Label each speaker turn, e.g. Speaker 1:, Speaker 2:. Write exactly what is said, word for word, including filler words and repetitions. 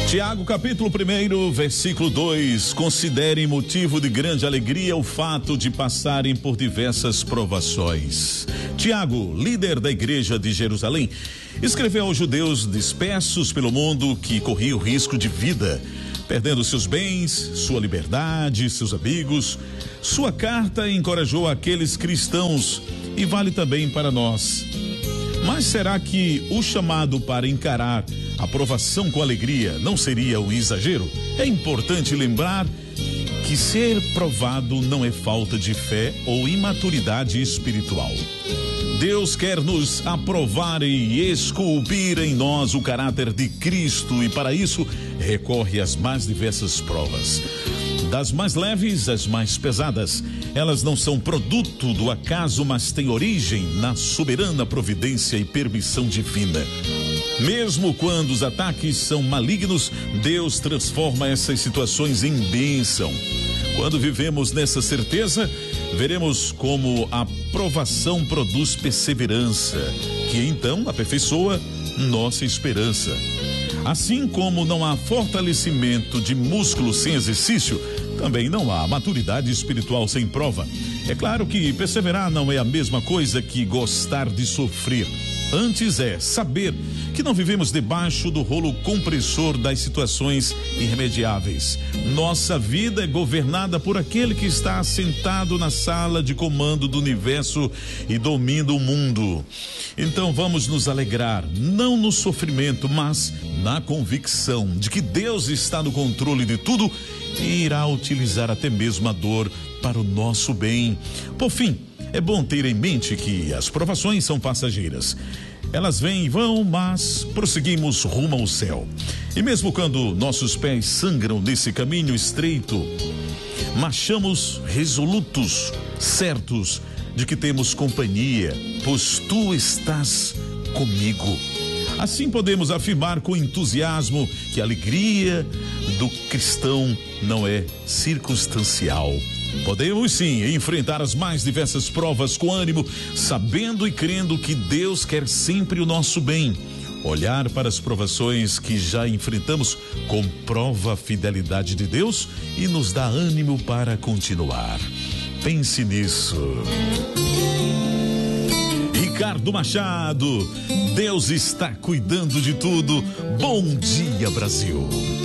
Speaker 1: Tiago, capítulo primeiro, versículo dois. Considerem motivo de grande alegria o fato de passarem por diversas provações. Tiago, líder da igreja de Jerusalém, escreveu aos judeus dispersos pelo mundo que corriam risco de vida, perdendo seus bens, sua liberdade, seus amigos. Sua carta encorajou aqueles cristãos e vale também para nós. Mas será que o chamado para encarar a provação com alegria não seria um exagero? É importante lembrar que ser provado não é falta de fé ou imaturidade espiritual. Deus quer nos aprovar e esculpir em nós o caráter de Cristo, e para isso recorre às mais diversas provas. Das mais leves às mais pesadas, elas não são produto do acaso, mas têm origem na soberana providência e permissão divina. Mesmo quando os ataques são malignos, Deus transforma essas situações em bênção. Quando vivemos nessa certeza, veremos como a provação produz perseverança, que então aperfeiçoa nossa esperança. Assim como não há fortalecimento de músculo sem exercício, também não há maturidade espiritual sem prova. É claro que perseverar não é a mesma coisa que gostar de sofrer. Antes é saber que não vivemos debaixo do rolo compressor das situações irremediáveis. Nossa vida é governada por aquele que está assentado na sala de comando do universo e domina o mundo. Então vamos nos alegrar, não no sofrimento, mas na convicção de que Deus está no controle de tudo e irá utilizar até mesmo a dor para o nosso bem. Por fim, é bom ter em mente que as provações são passageiras. Elas vêm e vão, mas prosseguimos rumo ao céu. E mesmo quando nossos pés sangram nesse caminho estreito, marchamos resolutos, certos de que temos companhia, pois tu estás comigo. Assim podemos afirmar com entusiasmo que a alegria do cristão não é circunstancial. Podemos sim enfrentar as mais diversas provas com ânimo, sabendo e crendo que Deus quer sempre o nosso bem. Olhar para as provações que já enfrentamos comprova a fidelidade de Deus e nos dá ânimo para continuar. Pense nisso. Ricardo Machado, Deus está cuidando de tudo. Bom dia, Brasil.